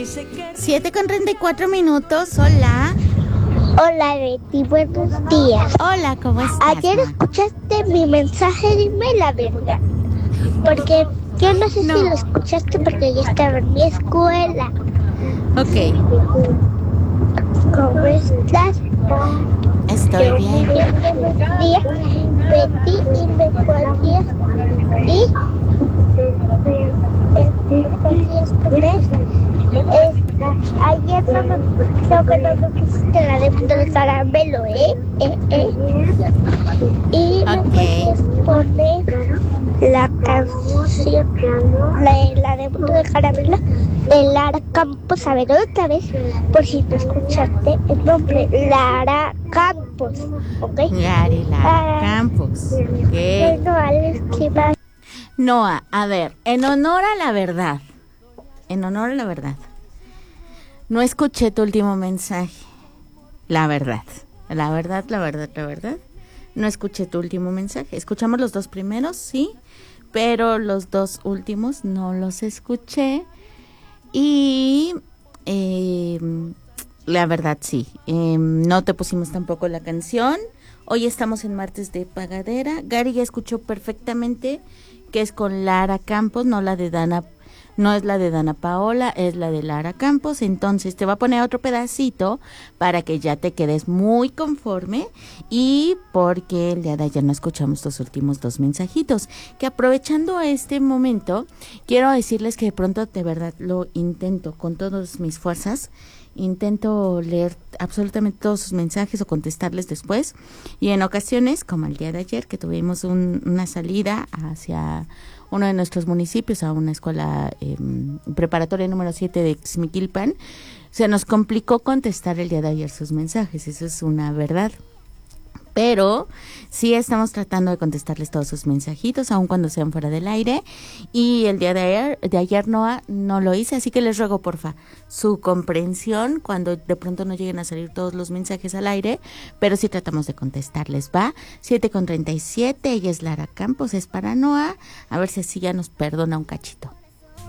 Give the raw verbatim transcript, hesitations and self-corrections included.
siete con treinta y cuatro minutos, hola. Hola Betty, buenos días. Hola, ¿cómo estás? Ayer ma? escuchaste mi mensaje, dime la verdad. Porque yo no sé No. si lo escuchaste porque yo estaba en mi escuela. Ok, ¿Cómo estás? estoy Yo bien. muy bien, buenos días. Betty y me podías y me podías poner. Eh, ayer no me, creo que no me pusiste la de del caramelo, ¿eh? eh, eh. Y me Ok. podías poner la canción, la, la de Mundo de Caramelo, de Lara Campos. A ver, otra vez, por si no escuchaste el nombre, Lara Campos, ¿ok? Gary Lara Campos. Ok. Bueno, Alex, ¿qué más? Noah, a ver, en honor a la verdad, en honor a la verdad, no escuché tu último mensaje. La verdad, la verdad, la verdad, la verdad. No escuché tu último mensaje. Escuchamos los dos primeros, sí, pero los dos últimos no los escuché. Y eh, la verdad, sí, eh, no te pusimos tampoco la canción. Hoy estamos en martes de pagadera. Gary ya escuchó perfectamente que es con Lara Campos, no la de Dana. No es la de Dana Paola, es la de Lara Campos. Entonces te va a poner otro pedacito para que ya te quedes muy conforme. Y porque el día de ayer no escuchamos los últimos dos mensajitos. Que aprovechando este momento, quiero decirles que de pronto de verdad lo intento con todas mis fuerzas. Intento leer absolutamente todos sus mensajes o contestarles después. Y en ocasiones, como el día de ayer, que tuvimos un, una salida hacia uno de nuestros municipios, a una escuela eh, preparatoria número siete de Xmiquilpan, se nos complicó contestar el día de ayer sus mensajes, eso es una verdad. Pero sí estamos tratando de contestarles todos sus mensajitos, aun cuando sean fuera del aire. Y el día de ayer, de ayer Noah, no lo hice, así que les ruego, porfa, su comprensión cuando de pronto no lleguen a salir todos los mensajes al aire, pero sí tratamos de contestarles, ¿va? siete con treinta y siete, ella es Lara Campos, es para Noah, a ver si así ya nos perdona un cachito.